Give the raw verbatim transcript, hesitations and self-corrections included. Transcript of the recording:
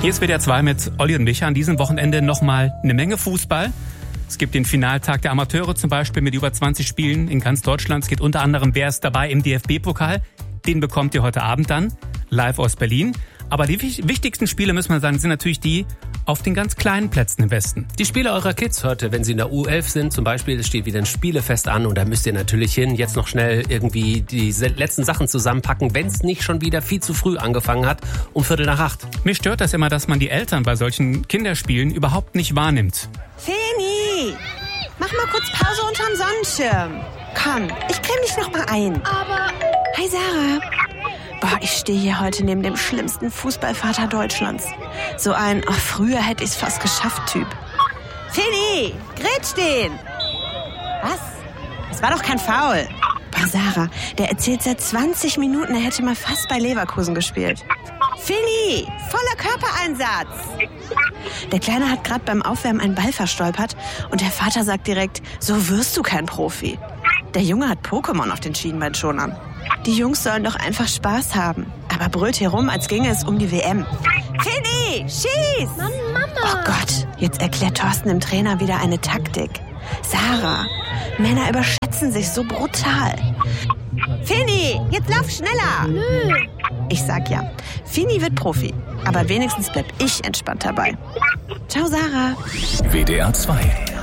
Hier ist W D R zwei mit Olli und Micha. An diesem Wochenende nochmal eine Menge Fußball. Es gibt den Finaltag der Amateure zum Beispiel mit über zwanzig Spielen in ganz Deutschland. Es geht unter anderem, wer ist dabei im D F B-Pokal. Den bekommt ihr heute Abend dann, live aus Berlin. Aber die wichtigsten Spiele, müssen wir sagen, sind natürlich die auf den ganz kleinen Plätzen im Westen. Die Spiele eurer Kids heute, wenn sie in der U elf sind zum Beispiel, es steht wieder ein Spielefest an und da müsst ihr natürlich hin. Jetzt noch schnell irgendwie die letzten Sachen zusammenpacken, wenn es nicht schon wieder viel zu früh angefangen hat, um Viertel nach acht. Mich stört das immer, dass man die Eltern bei solchen Kinderspielen überhaupt nicht wahrnimmt. Feni, mach mal kurz Pause unterm Sonnenschirm. Komm, ich creme dich noch mal ein. Aber... Hi Sarah. Boah, ich stehe hier heute neben dem schlimmsten Fußballvater Deutschlands. So ein, oh, früher hätte ich's fast geschafft Typ. Feni, grätsch den! Was? Das war doch kein Foul. Boah, Sarah, der erzählt seit zwanzig Minuten, er hätte mal fast bei Leverkusen gespielt. Feni, voller Körpereinsatz! Der Kleine hat gerade beim Aufwärmen einen Ball verstolpert und der Vater sagt direkt, so wirst du kein Profi. Der Junge hat Pokémon auf den Schienbeinschonern. Die Jungs sollen doch einfach Spaß haben. Aber brüllt hier rum, als ginge es um die W M. Feni, schieß! Mann, Mama! Oh Gott, jetzt erklärt Thorsten dem Trainer wieder eine Taktik. Sarah, Männer überschätzen sich so brutal. Feni, jetzt lauf schneller! Nö! Ich sag ja, Feni wird Profi. Aber wenigstens bleib ich entspannt dabei. Ciao, Sarah. W D R zwei